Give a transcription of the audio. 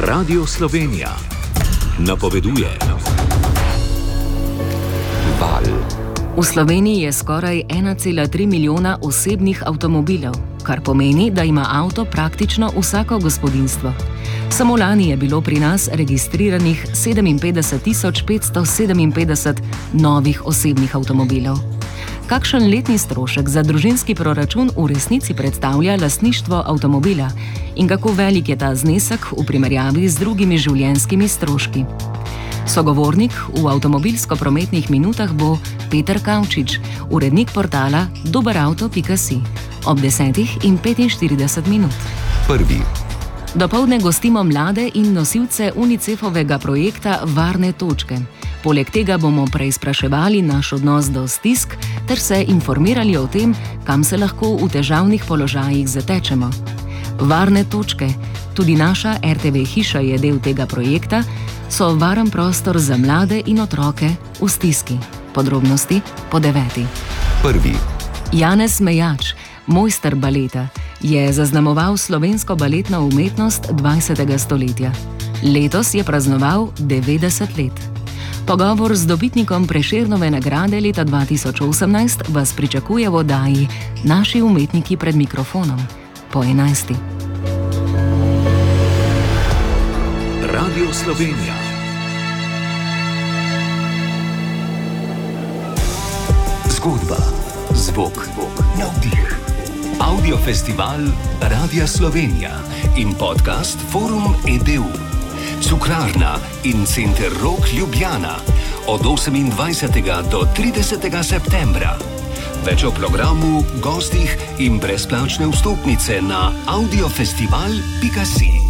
Radio Slovenija napoveduje. Val. V Sloveniji je skoraj 1,3 milijona osebnih avtomobilov, kar pomeni, da ima avto praktično vsako gospodinjstvo. Samo lani je bilo pri nas registriranih 57.557 novih osebnih avtomobilov. Kakšen letni strošek za družinski proračun v resnici predstavlja lastništvo avtomobila in kako velik je ta znesek v primerjavi z drugimi življenjskimi stroški? Sogovornik v avtomobilsko-prometnih minutah bo Peter Kavčič, urednik portala doberauto.si ob 10:45. Prvi. Dopoldne gostimo mlade in nosilce UNICEF-ovega projekta Varne točke. Poleg tega bomo preizpraševali naš odnos do stisk ter se informirali o tem, kam se lahko v težavnih položajih zatečemo. Varne točke, tudi naša RTV hiša je del tega projekta, so varen prostor za mlade in otroke v stiski. Podrobnosti po 9. Prvi. Janez Mejač, mojster baleta, je zaznamoval slovensko baletno umetnost 20. stoletja. Letos je praznoval 90 let. Pogovor z dobitnikom Prešernove nagrade leta 2018 vas pričakuje v oddaji Naši umetniki pred mikrofonom po 11. Radio Slovenija. Zgodba, zvok, navdih. Audiofestival Radia Slovenija in podcast Forum EDU. Cukrarna in Center Rok Ljubljana od 28. do 30. septembra. Več o programu, gostih in brezplačne vstopnice na audiofestival.si.